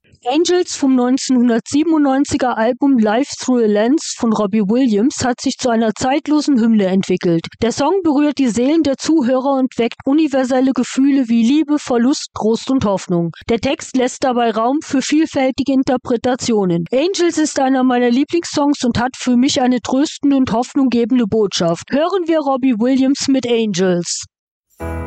Angels vom 1997er Album Live Through a Lens von Robbie Williams hat sich zu einer zeitlosen Hymne entwickelt. Der Song berührt die Seelen der Zuhörer und weckt universelle Gefühle wie Liebe, Verlust, Trost und Hoffnung. Der Text lässt dabei Raum für vielfältige Interpretationen. Angels ist einer meiner Lieblingssongs und hat für mich eine tröstende und hoffnunggebende Botschaft. Hören wir Robbie Williams mit Angels.